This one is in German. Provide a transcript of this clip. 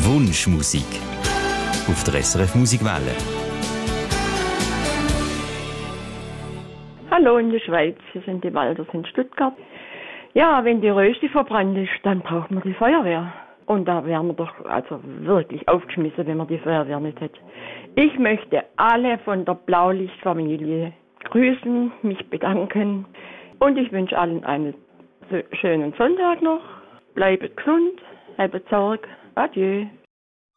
Wunschmusik auf der SRF Musikwelle. Hallo in der Schweiz, hier sind die Walders in Stuttgart. Ja, wenn die Rösti verbrannt ist, dann braucht man die Feuerwehr. Und da wären wir doch also wirklich aufgeschmissen, wenn man die Feuerwehr nicht hätte. Ich möchte alle von der Blaulichtfamilie grüßen, mich bedanken. Und ich wünsche allen einen schönen Sonntag noch. Bleibt gesund, habt Sorge. Adieu.